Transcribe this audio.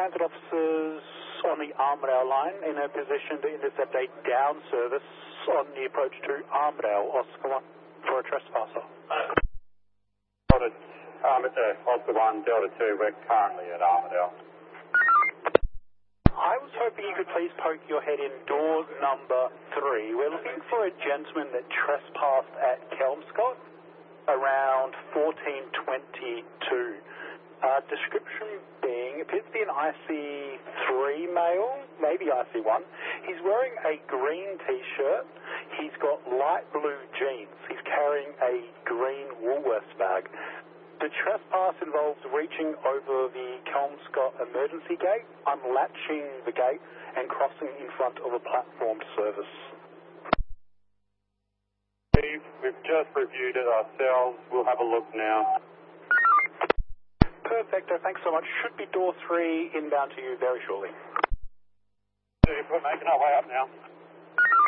transit officers on the Armadale line in a position to intercept a down service on the approach to Armadale, Oscar 1, for a trespasser. Oscar 1, Delta 2, we're currently at Armadale. I was hoping you could please poke your head in door number 3. We're looking for a gentleman that trespassed at Kelmscott around 14:22. Description being, appears to be an IC3 male, maybe IC1. He's wearing a green t-shirt. He's got light blue jeans. He's carrying a green Woolworths bag. The trespass involves reaching over the Kelmscott emergency gate, unlatching the gate, and crossing in front of a platformed service. Steve, we've just reviewed it ourselves. We'll have a look now. Perfecto, thanks so much. Should be door 3 inbound to you very shortly. Steve, we're making our way up now.